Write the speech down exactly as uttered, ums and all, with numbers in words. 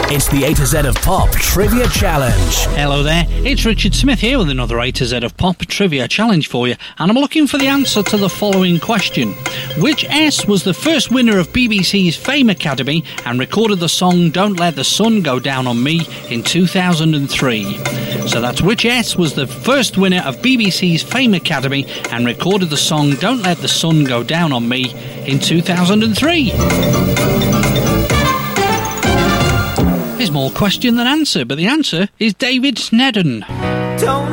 It's the A to Z of Pop Trivia Challenge. Hello there, it's Richard Smith here with another A to Z of Pop Trivia Challenge for you, and I'm looking for the answer to the following question. Which S was the first winner of B B C's Fame Academy and recorded the song Don't Let the Sun Go Down on Me in two thousand three? So that's which S was the first winner of B B C's Fame Academy and recorded the song Don't Let the Sun Go Down on Me in two thousand three? There's more question than answer, but the answer is David Sneddon. Don't